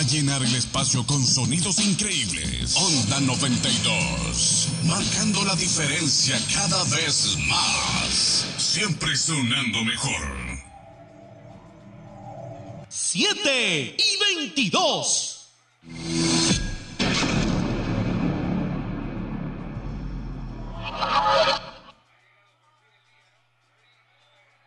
para llenar el espacio con sonidos increíbles. Onda 92, marcando la diferencia cada vez más. Siempre sonando mejor. 7:22.